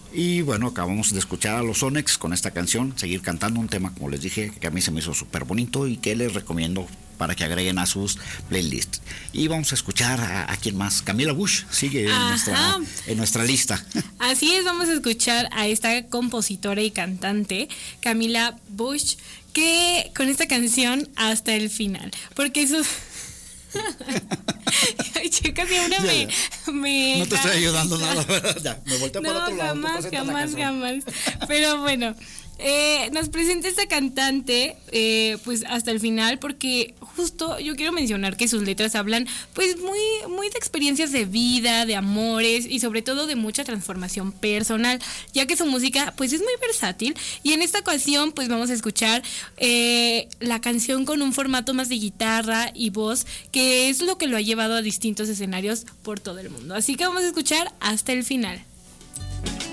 Y bueno, acabamos de escuchar a los Onex con esta canción, seguir cantando un tema, como les dije, que a mí se me hizo súper bonito y que les recomiendo para que agreguen a sus playlists. Y vamos a escuchar a quién más. Camila Bush sigue en nuestra lista. Así es, vamos a escuchar a esta compositora y cantante, Camila Bush, que con esta canción Hasta el Final, porque eso... Ay, chica, siempre me no te estoy ayudando nada, ya, me volteo para otro lado. Jamás. Pero bueno, nos presenta esta cantante pues hasta el final, porque justo yo quiero mencionar que sus letras hablan pues muy de experiencias de vida, de amores y sobre todo de mucha transformación personal, ya que su música pues es muy versátil. Y en esta ocasión pues vamos a escuchar la canción con un formato más de guitarra y voz, que es lo que lo ha llevado a distintos escenarios por todo el mundo. Así que vamos a escuchar Hasta el Final.